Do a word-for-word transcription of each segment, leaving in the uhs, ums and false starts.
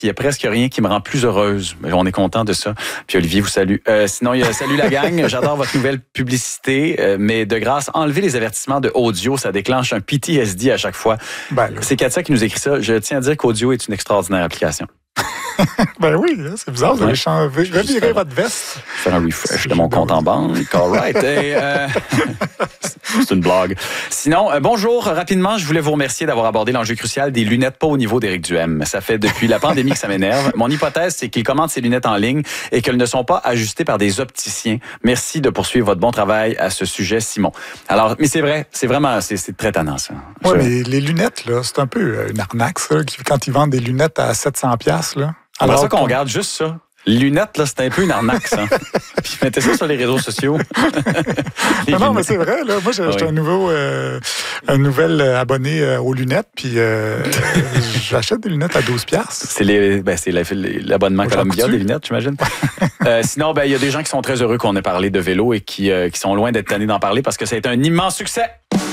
Il y a presque rien qui me rend plus heureuse. On est content de ça. Puis Olivier vous salue. Euh, sinon, il y a salut la gang. J'adore votre nouvelle publicité, euh, mais de grâce, enlevez les avertissements de audio. Ça déclenche un P T S D à chaque fois. Ben, c'est Katia qui nous écrit ça. Je tiens à dire qu'Audio est une extraordinaire application. Ben oui, c'est bizarre. Vous avez changé. Je vais virer votre veste. Faire un refresh de mon compte en banque. All right. Et, euh, c'est une blague. Sinon, euh, bonjour. Rapidement, je voulais vous remercier d'avoir abordé l'enjeu crucial des lunettes pas au niveau d'Éric Duhem. Ça fait depuis la pandémie que ça m'énerve. Mon hypothèse, c'est qu'il commande ses lunettes en ligne et qu'elles ne sont pas ajustées par des opticiens. Merci de poursuivre votre bon travail à ce sujet, Simon. Alors, mais c'est vrai, c'est vraiment, c'est, c'est très tannant, ça. Oui, mais les lunettes, là, c'est un peu une arnaque, ça, quand ils vendent des lunettes à sept cents dollars, là. Alors ça qu'on qu'on... regarde juste ça. Les lunettes, là, c'est un peu une arnaque, ça. Puis mettez ça sur les réseaux sociaux. non, non, mais c'est vrai, là. Moi, j'ai acheté oui. un nouveau, euh, un nouvel abonné euh, aux lunettes, puis euh, j'achète des lunettes à douze dollars. C'est, les, ben, c'est la, l'abonnement Columbia des lunettes, j'imagine. euh, sinon, ben, il y a des gens qui sont très heureux qu'on ait parlé de vélo et qui, euh, qui sont loin d'être tannés d'en parler parce que ça a été un immense succès.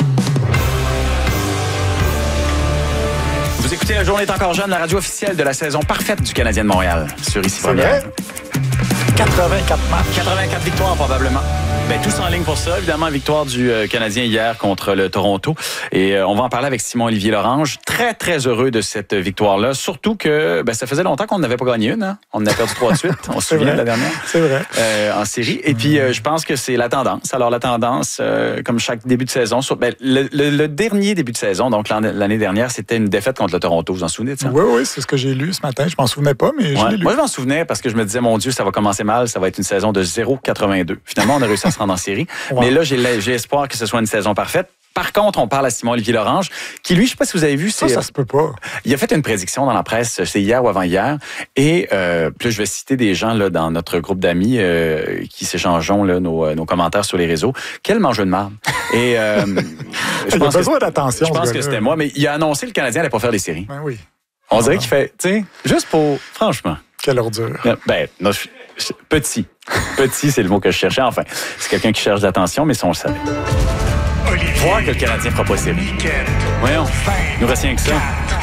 Vous écoutez La Journée est encore jeune, la radio officielle de la saison parfaite du Canadien de Montréal. Sur Ici Première. quatre-vingt-quatre matchs. quatre-vingt-quatre victoires, probablement. Ben, tous en ligne pour ça. Évidemment, victoire du euh, Canadien hier contre le Toronto. Et euh, on va en parler avec Simon-Olivier Lorange. Très, très heureux de cette victoire-là. Surtout que ben, ça faisait longtemps qu'on n'avait pas gagné une. Hein? On en a perdu trois de suite. On se souvient de la dernière. C'est vrai. Euh, en série. Et puis, euh, je pense que c'est la tendance. Alors, la tendance, euh, comme chaque début de saison, sur, ben, le, le, le dernier début de saison, donc l'année dernière, c'était une défaite contre le Toronto. Vous en souvenez de ça? Oui, oui, c'est ce que j'ai lu ce matin. Je m'en souvenais pas, mais je ouais. l'ai lu. Moi, je m'en souvenais parce que je me disais, mon Dieu, ça va commencer mal. Ça va être une saison de zéro virgule quatre-vingt-deux. Finalement, on a réussi à se rendre en série. Wow. Mais là, j'ai, j'ai espoir que ce soit une saison parfaite. Par contre, on parle à Simon-Olivier Lorange, qui, lui, je ne sais pas si vous avez vu... Ça, c'est, ça se peut pas. Il a fait une prédiction dans la presse, c'est hier ou avant-hier, et euh, puis là, je vais citer des gens là, dans notre groupe d'amis euh, qui s'échangeons là, nos, nos commentaires sur les réseaux. Quel mangeur de marde! Et euh, je pense il a besoin que, d'attention. Je pense que c'était moi, mais il a annoncé que le Canadien n'allait pas faire les séries. Ben oui. On ah, dirait qu'il fait, tu sais, juste pour... Franchement. Quelle ordure. Ben, non, je, je, petit. Petit, c'est le mot que je cherchais. Enfin, c'est quelqu'un qui cherche d'attention, mais ça, on le savait. Voir que le Canadien ne fera pas série. Voyons, il nous reste rien que ça.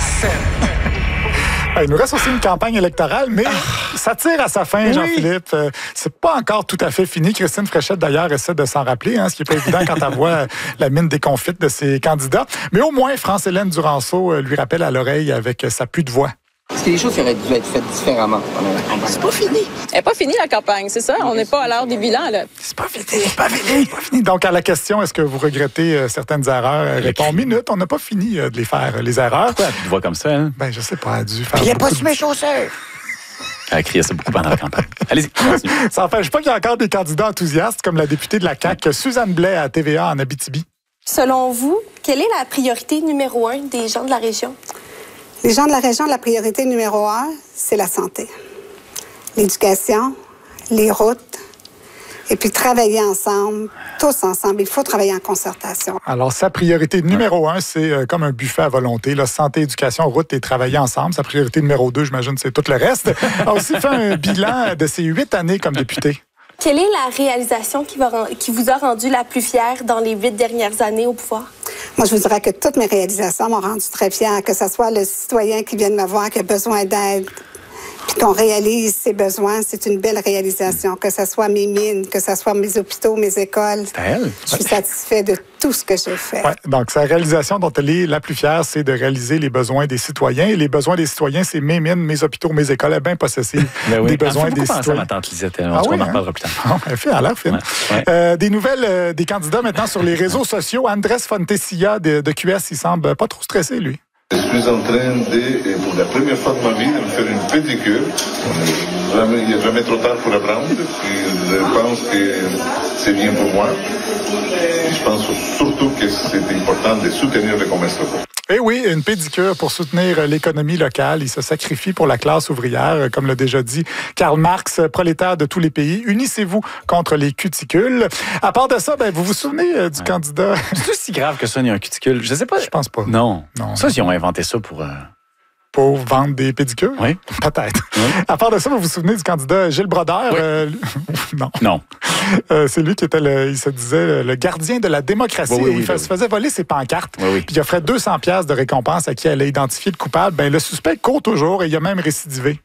Il nous reste aussi une campagne électorale, mais ah. ça tire à sa fin, oui. Jean-Philippe. Euh, c'est pas encore tout à fait fini. Christine Fréchette, d'ailleurs, essaie de s'en rappeler, hein, ce qui n'est pas évident quand elle voit la mine déconfite de ses candidats. Mais au moins, France-Hélène Duranceau lui rappelle à l'oreille avec sa pluie de voix. Est-ce qu'il y a des choses qui auraient dû être faites différemment pendant la campagne? C'est pas fini. Elle n'est pas finie, la campagne, c'est ça? On n'est pas à l'heure des bilans, là. C'est pas fini, c'est pas fini, c'est pas fini. Donc, à la question, est-ce que vous regrettez euh, certaines erreurs? Elle répond, minute, on n'a pas fini euh, de les faire, les erreurs. Pourquoi tu te vois comme ça, hein? Ben, je sais pas, elle a dû faire... Il n'y a pas sur mes chaussures! Elle a crié ça beaucoup pendant la campagne. Allez-y, continue. Ça n'empêche pas qu'il y a encore des candidats enthousiastes, comme la députée de la C A Q, Suzanne Blais, à T V A en Abitibi. Selon vous, quelle est la priorité numéro un des gens de la région? Les gens de la région, la priorité numéro un, c'est la santé. L'éducation, les routes, et puis travailler ensemble, tous ensemble. Il faut travailler en concertation. Alors, sa priorité numéro un, c'est euh, comme un buffet à volonté. Là, santé, éducation, route et travailler ensemble. Sa priorité numéro deux, j'imagine, c'est tout le reste. Elle a aussi fait un bilan de ses huit années comme députée. Quelle est la réalisation qui, va, qui vous a rendu la plus fière dans les huit dernières années au pouvoir? Moi, je vous dirais que toutes mes réalisations m'ont rendu très fière, que ce soit le citoyen qui vient de me voir, qui a besoin d'aide, puis qu'on réalise ses besoins, c'est une belle réalisation. Que ce soit mes mines, que ce soit mes hôpitaux, mes écoles. C'est elle. Je suis satisfait de tout ce que j'ai fait. Ouais, donc, sa réalisation dont elle est la plus fière, c'est de réaliser les besoins des citoyens. Et les besoins des citoyens, c'est mes mines, mes hôpitaux, mes écoles. Elle est bien possessive oui. des besoins des citoyens. citoyens. À ma tante Lisette, on ah se oui, en reparlera plus tard. Ah, elle fait à l'air fine. Ouais. Ouais. Euh, des nouvelles euh, des candidats maintenant sur les réseaux sociaux. Andrés Fontecilla de, de Q S, il semble pas trop stressé, lui. Je suis en train de, pour la première fois de ma vie, de me faire une pédicure. Il n'y a jamais trop tard pour apprendre. Je pense que c'est bien pour moi. Et je pense surtout que c'est important de soutenir le commerce local. Eh oui, une pédicure pour soutenir l'économie locale. Il se sacrifie pour la classe ouvrière, comme l'a déjà dit Karl Marx, prolétaire de tous les pays. Unissez-vous contre les cuticules. À part de ça, ben, vous vous souvenez euh, du ouais. candidat... C'est si grave que ça, il y a un cuticule? Je sais pas. Je pense pas. Non. non ça, non. ils ont inventé ça pour... Euh... pour vendre des pédicures? Oui. Peut-être. Oui. À part de ça, vous vous souvenez du candidat Gilles Brodeur? Oui. Euh, non. Non. Euh, c'est lui qui était, le, il se disait, le gardien de la démocratie. Oui, oui, oui, il oui, se oui. faisait voler ses pancartes. Oui, oui. Puis il offrait deux cents piastres de récompense à qui allait identifier le coupable. Ben, le suspect court toujours et il a même récidivé.